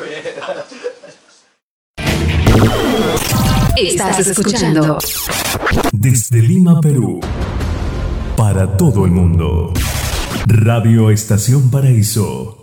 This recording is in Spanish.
Estás escuchando desde Lima, Perú, para todo el mundo. Radio Estación Paraíso.